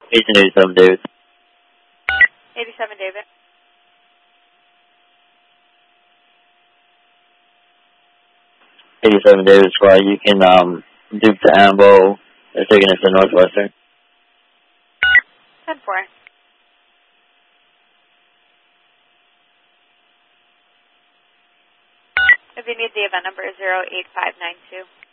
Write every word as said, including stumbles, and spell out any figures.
Agent eighty-seven, David. eighty-seven, David. eighty-seven, David, Fly. You can, um, Duke to Ambo. They're taking us to Northwestern. ten four. If you need the event number, zero eight five nine two.